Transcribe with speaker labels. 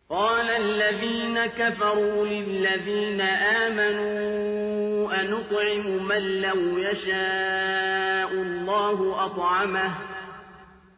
Speaker 1: قَالَ الَّذِينَ كَفَرُوا لِلَّذِينَ آمَنُوا أَنُطْعِمُ مَن لَّوْ يَشَاءُ اللَّهُ أَطْعَمَهُ